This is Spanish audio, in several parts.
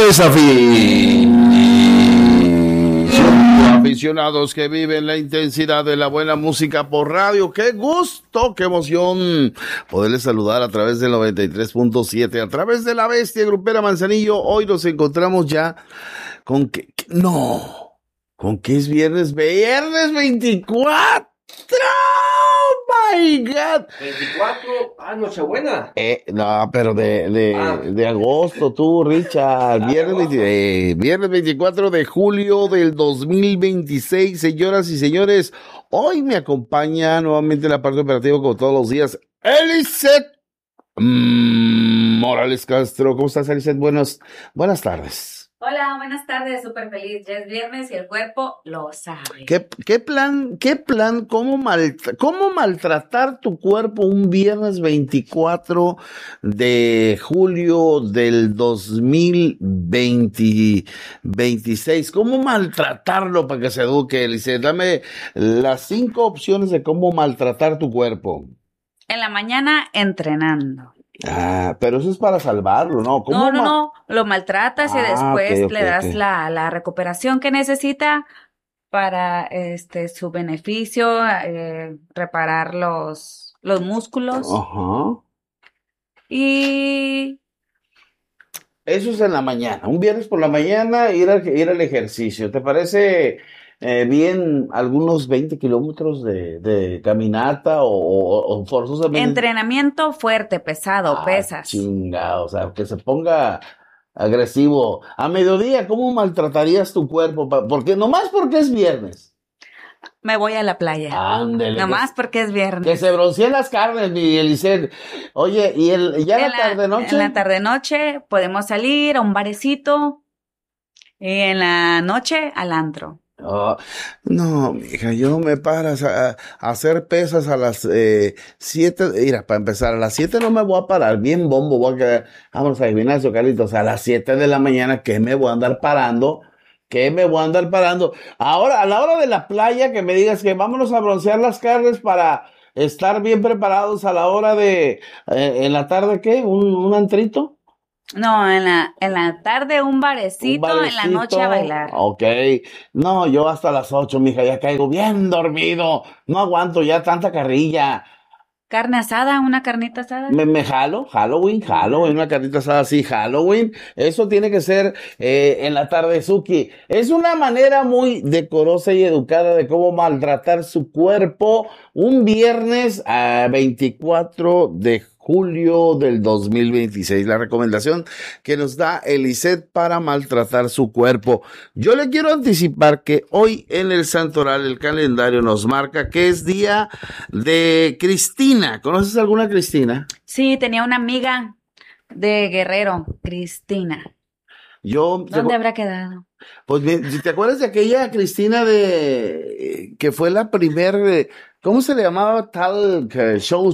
señores aficionados que viven la intensidad de la buena música por radio. Qué gusto, qué emoción poderles saludar a través del 93.7, a través de la bestia grupera Manzanillo. Hoy nos encontramos ya con que es viernes 24. ¡Oh, my God! 24, Nochebuena. No, pero de agosto, tú, Richard. Viernes 24 de julio del 2026, señoras y señores. Hoy me acompaña nuevamente en la parte operativa, como todos los días, Eliseth Morales Castro. ¿Cómo estás, Eliseth? Buenas tardes. Hola, buenas tardes, súper feliz. Ya es viernes y el cuerpo lo sabe. ¿Qué plan? ¿Cómo maltratar tu cuerpo un viernes 24 de julio del 2026? ¿Cómo maltratarlo para que se eduque? Eliseth, dame las 5 opciones de cómo maltratar tu cuerpo. En la mañana, entrenando. Pero eso es para salvarlo, ¿no? No, lo maltratas y después okay. le das la recuperación que necesita para su beneficio, reparar los músculos. Ajá. Y eso es en la mañana, un viernes por la mañana ir al ejercicio. ¿Te parece bien algunos 20 kilómetros de caminata o forzosamente? Entrenamiento fuerte, pesado, pesas. Chinga, o sea, que se ponga agresivo. A mediodía, ¿cómo maltratarías tu cuerpo? Porque es viernes. Me voy a la playa. Ándele. Nomás porque es viernes. Que se bronceen las carnes, mi Eliseth. Oye, ¿y ya en la tarde-noche? En la tarde-noche podemos salir a un barecito y en la noche al antro. Oh, no, mija, yo me paras a hacer pesas a las 7. Mira, para empezar, a las 7 no me voy a parar bien bombo, voy a quedar, vámonos al gimnasio, Carlitos, a las 7 de la mañana, ¿qué me voy a andar parando? Ahora, a la hora de la playa, que me digas que vámonos a broncear las carnes para estar bien preparados a la hora de, en la tarde, ¿qué? ¿Un antrito? No, en la tarde un barecito, en la noche a bailar. Ok. No, yo hasta las 8, mija, ya caigo bien dormido. No aguanto ya tanta carrilla. ¿Carne asada? ¿Una carnita asada? Me Halloween, una carnita asada así, Halloween. Eso tiene que ser en la tarde, Suki. Es una manera muy decorosa y educada de cómo maltratar su cuerpo un viernes a 24 de julio del 2026. La recomendación que nos da Eliseth para maltratar su cuerpo. Yo le quiero anticipar que hoy en el Santoral el calendario nos marca que es día de Cristina. ¿Conoces alguna Cristina? Sí, tenía una amiga de Guerrero, Cristina. ¿Dónde habrá quedado? Pues, ¿te acuerdas de aquella Cristina que fue la primer, ¿cómo se le llamaba? Tal show,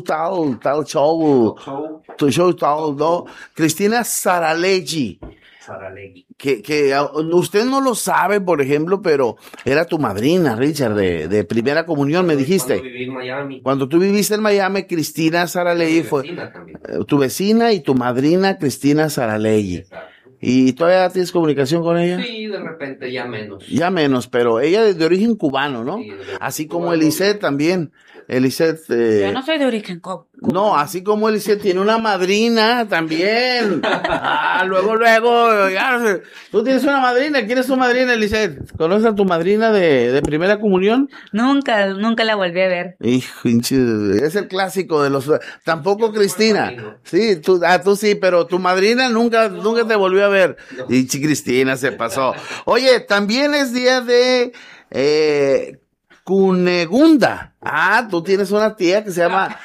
¿no? Cristina Saralegui. Que usted no lo sabe, por ejemplo, pero era tu madrina, Richard, de primera comunión, me dijiste. Cuando viví en Miami. Cuando tú viviste en Miami, Cristina Saralegui fue tu vecina y tu madrina, Cristina Saralegui. Exacto. ¿Y todavía tienes comunicación con ella? Sí, de repente ya menos. Ya menos, pero ella es de origen cubano, ¿no? Sí, así como Eliseth también. Eliseth... Yo no soy de origen cubano. No, así como Eliseth tiene una madrina también. Luego, ya, tú tienes una madrina. ¿Quién es tu madrina, Eliseth? ¿Conoces a tu madrina de primera comunión? Nunca la volví a ver. Hijo, es el clásico de los... Tampoco Cristina. Sí, tú sí, pero tu madrina nunca te volvió a ver. No. Y Cristina se pasó. Oye, también es día de... Cunegunda. Tú tienes una tía que se llama...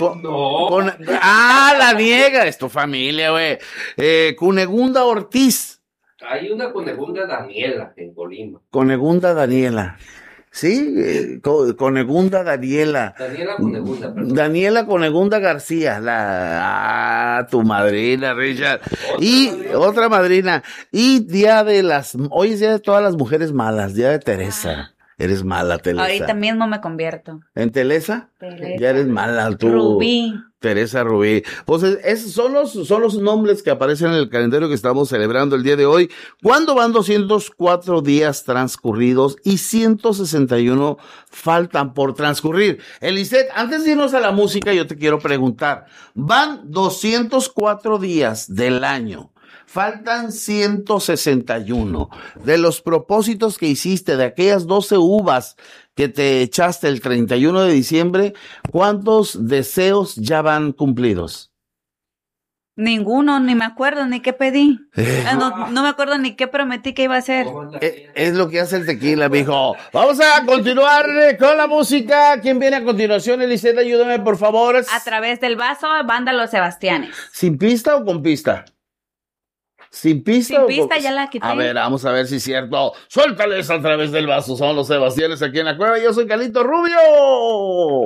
la niega. Es tu familia, güey. Cunegunda Ortiz. Hay una Cunegunda Daniela en Colima. Cunegunda Daniela. Sí, Cunegunda Daniela. Daniela Cunegunda García, tu madrina, Richard. Otra madrina. Y hoy es día de todas las mujeres malas, día de Teresa. Eres mala, Teresa. Ahorita mismo me convierto. ¿En Teresa? Teresa. Ya eres mala tú. Rubí. Teresa Rubí. Pues esos son los nombres que aparecen en el calendario que estamos celebrando el día de hoy. ¿Cuándo van 204 días transcurridos y 161 faltan por transcurrir? Eliseth, antes de irnos a la música, yo te quiero preguntar. Van 204 días del año. Faltan 161. De los propósitos que hiciste, de aquellas 12 uvas que te echaste el 31 de diciembre, ¿cuántos deseos ya van cumplidos? Ninguno, ni me acuerdo ni qué pedí. No me acuerdo ni qué prometí que iba a hacer. Es lo que hace el tequila, mijo. Vamos a continuar con la música. ¿Quién viene a continuación, Eliseth? Ayúdame, por favor. A través del vaso, banda Los Sebastianes. ¿Sin pista o con pista? Sin pista. Sin pista, ya la quité. A ver, vamos a ver si es cierto. Suéltales a través del vaso. Son los Sebastianes aquí en la cueva. Yo soy Carlito Rubio.